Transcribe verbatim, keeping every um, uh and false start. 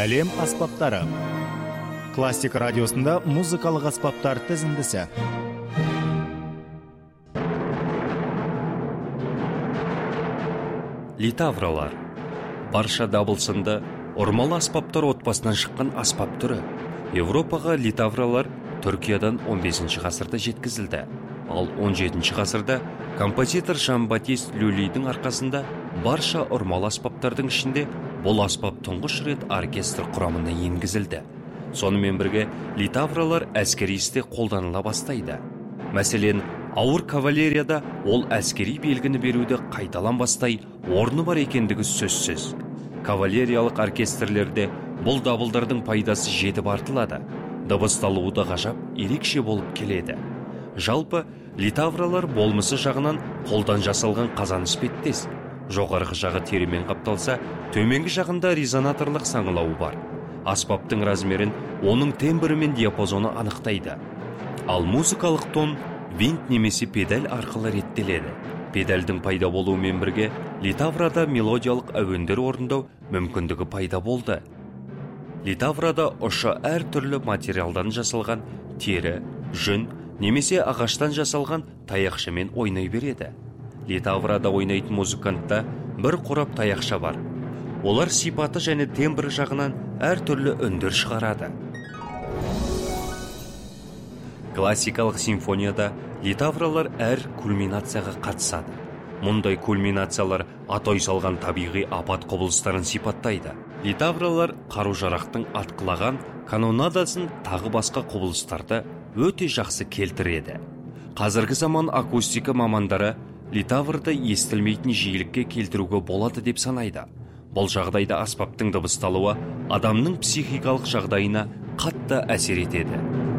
Әлем аспаптары. Классик радиосында музыкалық аспаптар тізіндісі. Литавралар. Барша дабылсынды ормалы аспаптар отбасынан шыққан аспап түрі. Европаға литавралар Түркиядан он бесінші ғасырда жеткізілді. Ал он жетінші ғасырда композитор Жан-Батист Люлидің арқасында барша ормалы аспаптардың ішінде бұл аспап тұңғыш рет оркестр құрамына енгізілді. Сонымен бірге литавралар әскери істе қолданыла бастайды. Мәселен, ауыр кавалерияда ол әскери белгіні беруді қайталанбастай орны бар екендігі сөзсіз. Кавалериялық оркестрлерде бұл дабылдардың пайдасы жетіп артылады. Дыбысталуы да ғажап ерекше болып келеді. Жалпы, литавралар болмысы жағынан қолдан жасалған қазан іспеттес. Жоғарғы жағы теремен қапталса, төменгі жағында резонаторлық саңылауы бар. Аспаптың размерін оның тембрі мен диапазоны анықтайды. Ал музыкалық тон винт немесе педаль арқылы реттеледі. Педальдің пайда болуымен бірге литаврада мелодиялық әуендер орындау мүмкіндігі пайда болды. Литаврада ұшы әр түрлі материалдан жасалған тері, жүн немесе ағаштан жасалған таяқшамен ойнай береді. Литаврада ойнайтын музыкантта бір қорап таяқша бар. Олар сипаты және тембрі жағынан әр түрлі үндер шығарады. Классикалық симфонияда литавралар әр кульминацияға қатысады. Мұндай кульминациялар атой салған табиғи апат құбылыстарын сипаттайды. Литавралар қару-жарақтың атқылаған канонадасын тағы басқа құбылыстарды өте жақсы келтіреді. Қазіргі заман акустика мамандары литаврды естілмейтін жиілікке келтіруге болады деп санайды. Бұл жағдайда аспаптың дыбысталуы адамның психикалық жағдайына қатты әсер етеді.